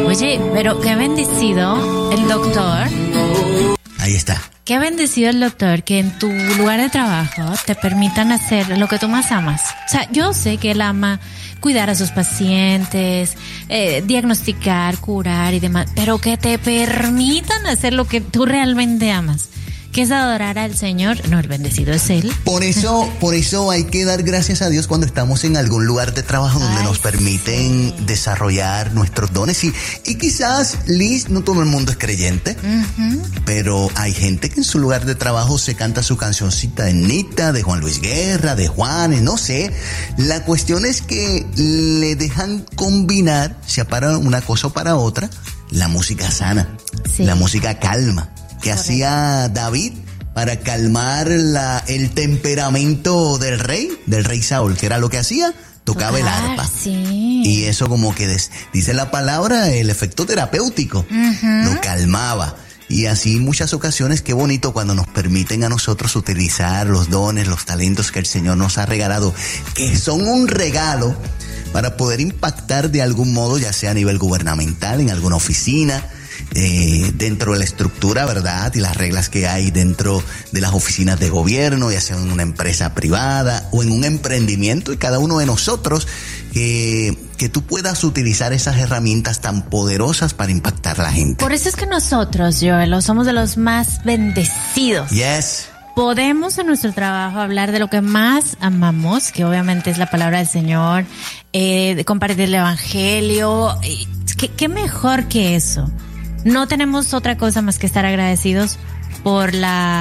Oye, pero qué bendecido el doctor. Ahí está. Qué bendecido el doctor que en tu lugar de trabajo te permitan hacer lo que tú más amas. O sea, yo sé que él ama cuidar a sus pacientes, diagnosticar, curar y demás, pero que te permitan hacer lo que tú realmente amas, que es adorar al Señor. No, el bendecido es Él. Por eso hay que dar gracias a Dios cuando estamos en algún lugar de trabajo donde nos permiten desarrollar nuestros dones. Y quizás, Liz, no todo el mundo es creyente, pero hay gente que en su lugar de trabajo se canta su cancioncita de Nita, de Juan Luis Guerra, de Juanes, no sé. La cuestión es que le dejan combinar, se para una cosa para otra, la música sana, la música calma, que hacía David para calmar el temperamento del rey Saúl, que era lo que hacía, tocaba el arpa. Sí. Y eso como que dice la palabra, el efecto terapéutico, lo calmaba. Y así muchas ocasiones, qué bonito cuando nos permiten a nosotros utilizar los dones, los talentos que el Señor nos ha regalado, que son un regalo para poder impactar de algún modo, ya sea a nivel gubernamental, en alguna oficina, dentro de la estructura, ¿verdad? Y las reglas que hay dentro de las oficinas de gobierno, ya sea en una empresa privada o en un emprendimiento, y cada uno de nosotros que tú puedas utilizar esas herramientas tan poderosas para impactar a la gente. Por eso es que nosotros, Joel, somos de los más bendecidos. Yes. Podemos en nuestro trabajo hablar de lo que más amamos, que obviamente es la palabra del Señor, compartir el evangelio. ¿Qué mejor que eso? No tenemos otra cosa más que estar agradecidos por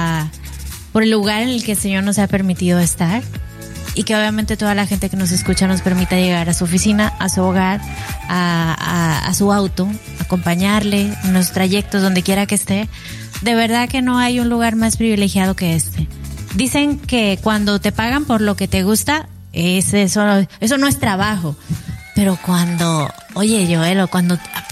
el lugar en el que el Señor nos ha permitido estar, y que obviamente toda la gente que nos escucha nos permita llegar a su oficina, a su hogar, a su auto, acompañarle en los trayectos donde quiera que esté. De verdad que no hay un lugar más privilegiado que este. Dicen que cuando te pagan por lo que te gusta, eso no es trabajo. Pero cuando, oye, Joel, o cuando